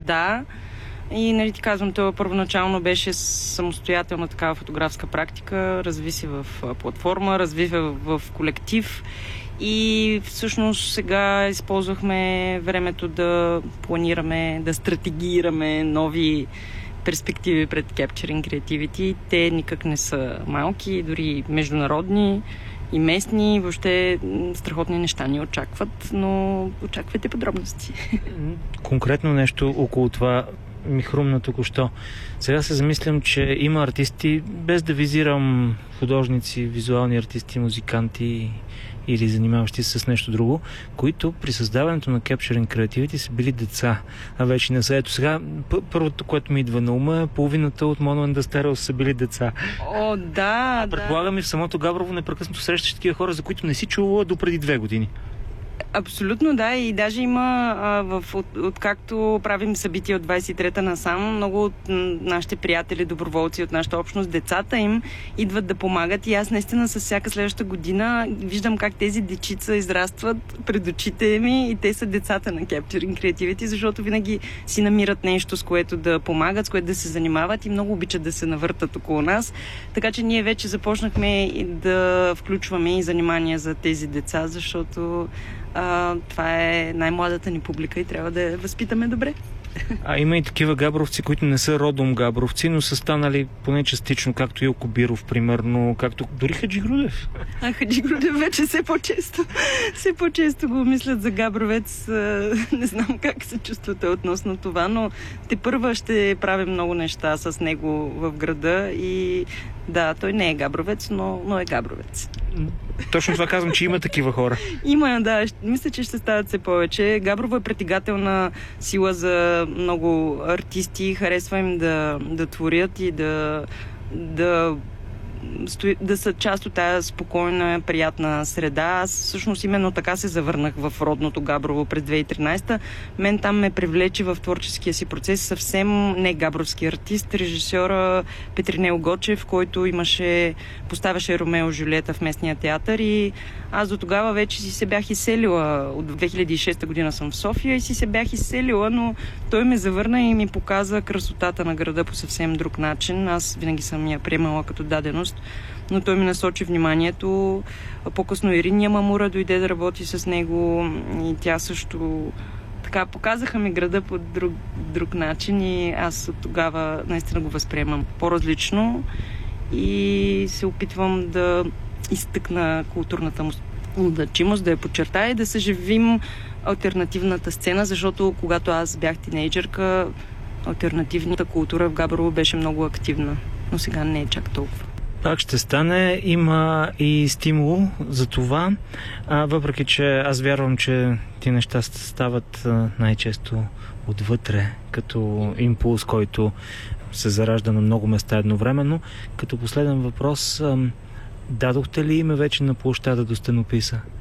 да. И нали ти казвам, това първоначално беше самостоятелна такава фотографска практика, разви се в платформа, разви в колектив и всъщност сега използвахме времето да планираме, да стратегираме нови перспективи пред Capturing Creativity. Те никак не са малки, дори международни и местни. Въобще страхотни неща ни очакват, но очаквайте подробности. Конкретно нещо около това ми хрумна току-що. Сега се замислям, че има артисти, без да визирам художници, визуални артисти, музиканти или занимаващи се с нещо друго, които при създаването на Capturing Creativity са били деца, а вече не са. Ето сега, първото, което ми идва на ума е половината от Mono and the Stereo са били деца. О, да, предполагам и в самото Габрово непрекъснато срещаш такива хора, за които не си чувала до преди 2 години. Абсолютно, да. И даже има, откакто правим събития от 23-та насам, много от нашите приятели, доброволци от нашата общност, децата им идват да помагат. И аз наистина с всяка следваща година виждам как тези дечица израстват пред очите ми и те са децата на Capturing Creativity, защото винаги си намират нещо, с което да помагат, с което да се занимават и много обичат да се навъртат около нас. Така че ние вече започнахме да включваме и занимания за тези деца, защото това е най-младата ни публика и трябва да я възпитаме добре. Има и такива габровци, които не са родом габровци, но са станали поне частично, както Илко Биров, примерно, както дори Хаджи Грудев. Хаджи Грудев вече все по-често го мислят за габровец. Не знам как се чувствате относно това, но тепърва ще правим много неща с него в града и да, той не е габровец, но е габровец. Точно това казвам, че има такива хора. Има, да. Мисля, че ще стават все повече. Габрово е притегателна сила за много артисти. Харесва им да творят и да са част от тази спокойна, приятна среда. Аз всъщност именно така се завърнах в родното Габрово през 2013. Мен там ме привлече в творческия си процес съвсем не габровски артист, режисьора Петринел Гочев, който поставяше Ромео и Жулиета в местния театър и аз до тогава вече си се бях изселила. От 2006 година съм в София и си се бях изселила, но той ме завърна и ми показа красотата на града по съвсем друг начин. Аз винаги съм я приемала като даденост, но той ми насочи вниманието. По-късно Ириния Мамура дойде да работи с него и тя също така показаха ми града по друг начин и аз от тогава наистина го възприемам по-различно и се опитвам да изтъкна културната му значимост, да я подчертая и да съживим алтернативната сцена, защото когато аз бях тинейджърка, алтернативната култура в Габрово беше много активна, но сега не е чак толкова. Пак ще стане, има и стимул за това, въпреки че аз вярвам, че ти неща стават най-често отвътре, като импулс, който се заражда на много места едновременно. Като последен въпрос, дадохте ли име вече на площада до стенописа?